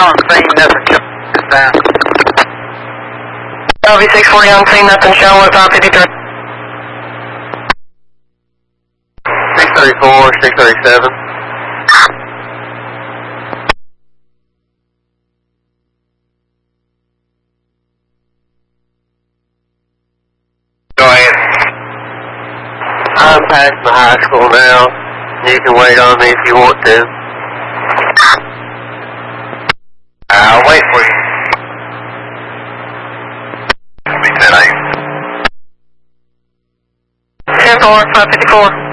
on scene, nothing showing down. LV640 on scene, nothing showing with 553. 634, 637. Go ahead. I'm past my high school now. You can wait on me if you want to. I'll wait for you. Be 10-8. 10-4, 554.